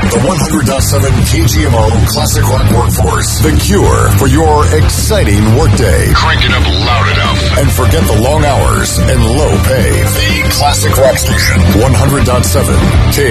The 100.7 KGMO Classic Rock Workforce. The cure for your exciting workday. Crank it up loud enough. And forget the long hours and low pay. The Classic Rock Station. 100.7 KGMO.